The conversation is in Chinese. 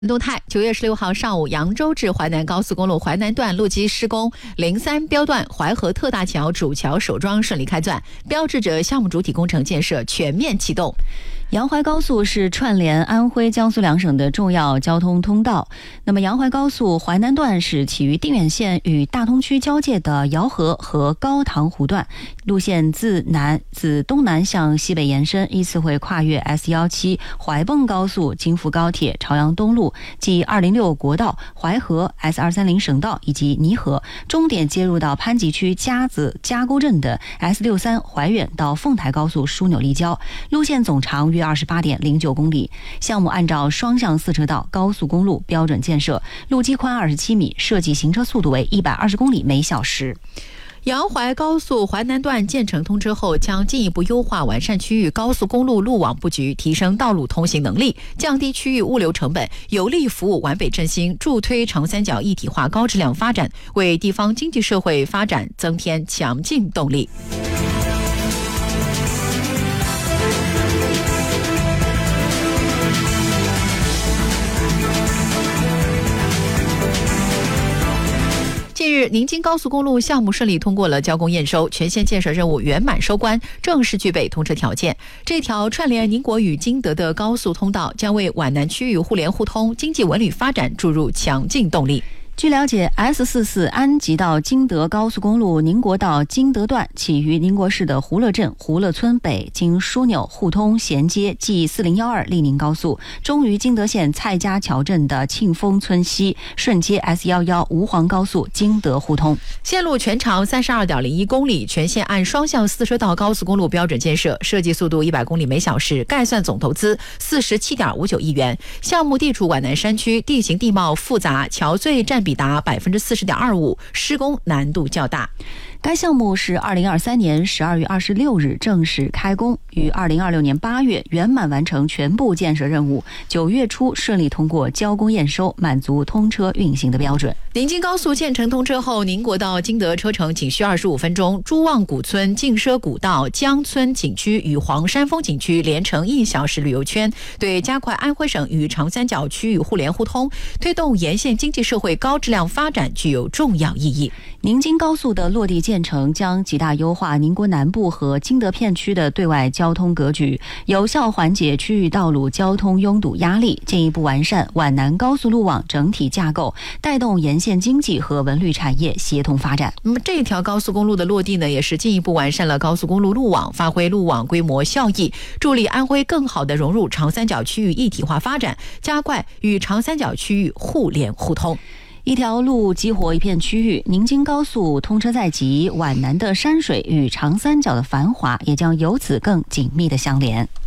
动态9月16号上午，扬州至淮南高速公路淮南段路基施工03标段淮河特大桥主桥首桩顺利开钻，标志着项目主体工程建设全面启动。 扬淮高速是串联安徽、江苏两省的重要交通通道。那么，扬淮高速淮南段是起于定远县与大通区交界的瑶河和高塘湖段，路线自东南向西北延伸，依次会跨越 S17、淮蚌高速、京福高铁、朝阳东路、G206国道、淮河、S230省道以及泥河，终点接入到潘集区夹子夹沟镇的 S63怀远到凤台高速枢纽立交，路线总长约28.09公里。项目按照双向四车道高速公路标准建设，路基宽27米，设计行车速度为120公里每小时。 扬淮高速淮南段建成通车后，将进一步优化完善区域高速公路路网布局，提升道路通行能力，降低区域物流成本，有力服务皖北振兴，助推长三角一体化高质量发展，为地方经济社会发展增添强劲动力。近日，宁京高速公路项目顺利通过了交工验收，全线建设任务圆满收官，正式具备通车条件。这条串联宁国与金德的高速通道将为皖南区域互联互通、经济文旅发展注入强劲动力。 据了解 ，S44安吉到金德高速公路宁国到金德段起于宁国市的胡乐镇胡乐村北，经枢纽互通衔接 G4012丽宁高速，终于金德县蔡家桥镇的庆丰村西，顺接 S11吴黄高速金德互通。 线路全长32.01公里，全线按双向四车道高速公路标准建设，设计速度100公里每小时，概算总投资47.59亿元。项目地处皖南山区，地形地貌复杂，桥隧占比达40.25%，施工难度较大。 该项目是2023年12月26日正式开工，于2026年8月圆满完成全部建设任务，9月初顺利通过交工验收，满足通车运行的标准。 宁京高速建成通车后，宁国到金德车程仅需25分钟，朱望古村、静奢古道、江村景区与黄山峰景区连成1小时旅游圈，对加快安徽省与长三角区域互联互通，推动沿线经济社会高质量发展具有重要意义。 宁京高速的落地建成将极大优化宁国南部和金德片区的对外交通格局，有效缓解区域道路交通拥堵压力，进一步完善皖南高速路网整体架构，带动沿线经济和文旅产业协同发展。 那么这条高速公路的落地呢，也是进一步完善了高速公路路网，发挥路网规模效益，助力安徽更好地融入长三角区域一体化发展，加快与长三角区域互联互通。 一条路激活一片区域，宁京高速通车在即，皖南的山水与长三角的繁华也将由此更紧密的相连。